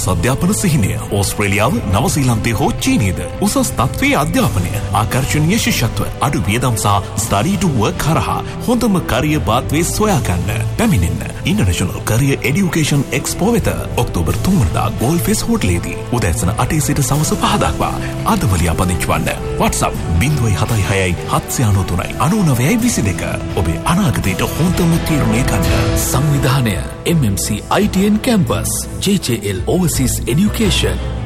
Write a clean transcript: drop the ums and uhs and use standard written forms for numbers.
උසස් අධ්‍යාපන සිහිනය ඕස්ට්‍රේලියාව, නවසීලන්තයේ හෝ චීනයේද උසස් තත්ත්වයේ අධ්‍යාපනය, ආකර්ෂණීය ශිෂ්‍යත්ව, අඩු වියදම් සහ ස්ටඩි ටු වර්ක් කරහා හොඳම කරියර් පාත්වේ සොයා ගන්න. පැමිණෙන්න ඉන්ටර්නැෂනල් කරියර් එඩියුකේෂන් එක්ස්පෝ වෙත ඔක්තෝබර් 3 වෙනිදා ගෝල්ෆෙස් හෝටලයේදී උදෑසන 8 සිට සවස 5 දක්වා. අදම ලියාපදිංචි වන්න. WhatsApp 076 793 9922. ඔබේ අනාගතයට හොඳම තීරණය ගන්න. සංවිධානය MMC ITN Campus, JJL Overseas Education.